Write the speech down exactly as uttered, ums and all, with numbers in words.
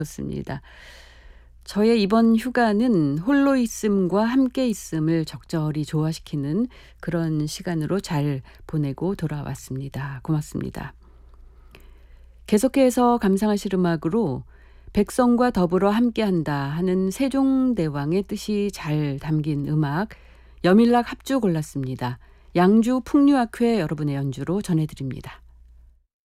좋습니다. 저의 이번 휴가는 홀로 있음과 함께 있음을 적절히 조화시키는 그런 시간으로 잘 보내고 돌아왔습니다. 고맙습니다. 계속해서 감상하실 음악으로 백성과 더불어 함께한다 하는 세종대왕의 뜻이 잘 담긴 음악 여밀락 합주 골랐습니다. 양주 풍류학회 여러분의 연주로 전해드립니다.